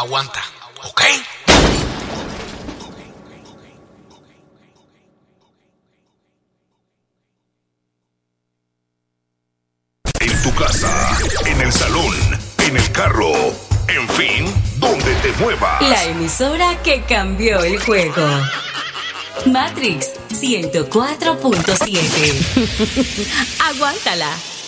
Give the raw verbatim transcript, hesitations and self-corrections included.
aguanta, ¿ok? En tu casa, en el salón, en el carro, en fin, donde te muevas. La emisora que cambió el juego. Matrix ciento cuatro punto siete. Aguántala.